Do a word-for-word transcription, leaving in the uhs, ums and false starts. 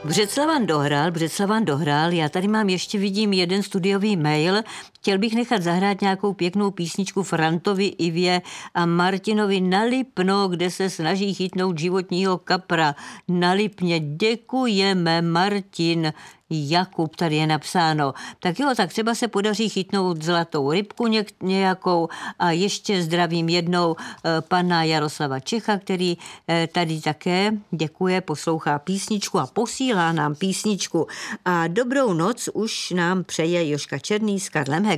Břeclavan dohrál, Břeclavan dohrál, já tady mám ještě vidím jeden studiový mail, chtěl bych nechat zahrát nějakou pěknou písničku Frantovi, Ivě a Martinovi na Lipno, kde se snaží chytnout životního kapra. Na Lipně děkujeme, Martin. Jakub, tady je napsáno. Tak jo, tak třeba se podaří chytnout zlatou rybku něk- nějakou a ještě zdravím jednou e, pana Jaroslava Čecha, který e, tady také děkuje, poslouchá písničku a posílá nám písničku. A dobrou noc už nám přeje Jožka Černý s Karlem